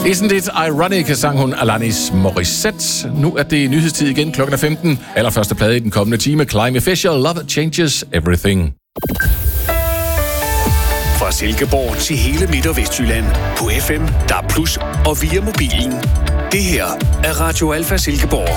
Isn't it ironic, sang hun Alanis Morissette. Nu er det nyhedstid igen, klokken er 15. Allerførste plade i den kommende time, Climb Official, Love Changes Everything. Fra Silkeborg til hele Midt- og Vestjylland. På FM, DAB+, og via mobilen. Det her er Radio Alfa Silkeborg.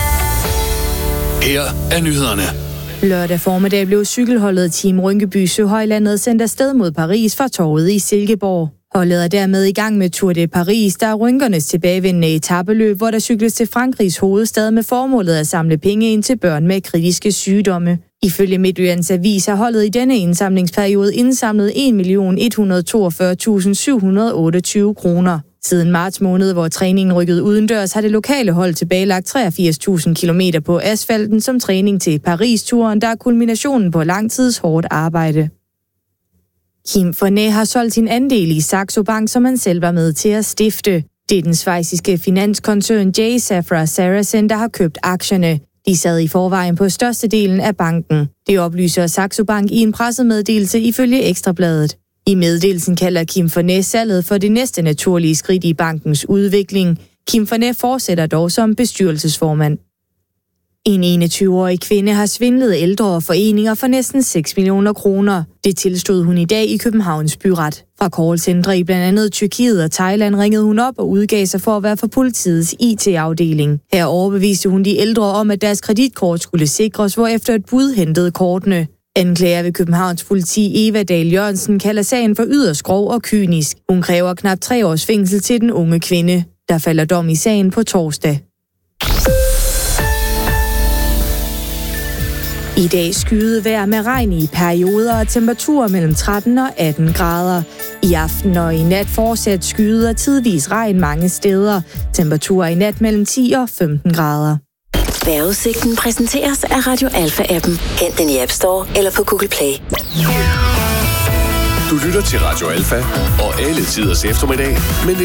Her er nyhederne. Lørdag formiddag blev cykelholdet Team Rynkeby Søhøjlandet sendt afsted mod Paris fra torvet i Silkeborg. Holdet er dermed i gang med Tour de Paris, der er rynkernes tilbagevendende etapeløb, hvor der cykles til Frankrigs hovedstad med formålet at samle penge ind til børn med kritiske sygdomme. Ifølge Midtjyllands Avis har holdet i denne indsamlingsperiode indsamlet 1.142.728 kroner. Siden marts måned, hvor træningen rykkede udendørs, har det lokale hold tilbagelagt 83.000 kilometer på asfalten som træning til Paris-turen, der er kulminationen på lang tids hårdt arbejde. Kim Forné har solgt sin andel i Saxo Bank, som han selv var med til at stifte. Det er den schweiziske finanskoncern J. Safra Sarasin, der har købt aktierne. De sad i forvejen på størstedelen af banken. Det oplyser Saxo Bank i en pressemeddelelse ifølge Ekstrabladet. I meddelelsen kalder Kim Forné salget for det næste naturlige skridt i bankens udvikling. Kim Forné fortsætter dog som bestyrelsesformand. En 21-årig kvinde har svindlet ældre foreninger for næsten 6 millioner kroner. Det tilstod hun i dag i Københavns byret. Fra callcentre i blandt andet Tyrkiet og Thailand ringede hun op og udgav sig for at være for politiets IT-afdeling. Her overbeviste hun de ældre om, at deres kreditkort skulle sikres, hvorefter et bud hentede kortene. Anklager ved Københavns politi Eva Dahl Jørgensen kalder sagen for yderst grov og kynisk. Hun kræver knap 3 års fængsel til den unge kvinde. Der falder dom i sagen på torsdag. I dag skyet vejr med regn i perioder og temperaturer mellem 13 og 18 grader. I aften og i nat fortsat skyet og tidvis regn mange steder. Temperaturer i nat mellem 10 og 15 grader. Vejrudsigten præsenteres af Radio Alfa-appen. Hent den i App Store eller på Google Play. Du lytter til Radio Alfa og alle tiders eftermiddag, men